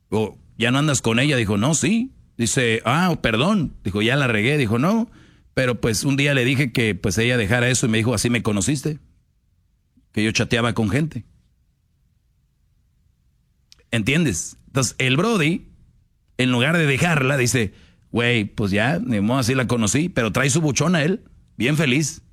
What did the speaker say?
O, ¿ya no andas con ella? Dijo, no, sí. Dice, perdón. Dijo, ya la regué. Dijo, no. Pero pues un día le dije que pues ella dejara eso y me dijo, así me conociste. Que yo chateaba con gente. ¿Entiendes? Entonces el Brody, en lugar de dejarla, dice, güey, pues ya, de modo así la conocí, pero trae su buchona él, bien feliz.